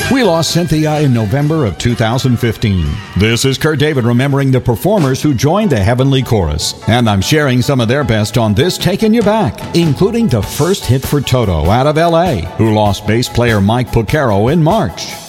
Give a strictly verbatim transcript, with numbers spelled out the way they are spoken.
We lost Cynthia in November of two thousand fifteen. This is Kurt David remembering the performers who joined the Heavenly Chorus. And I'm sharing some of their best on this Taking You Back, including the first hit for Toto out of L A, who lost bass player Mike Pucero in March.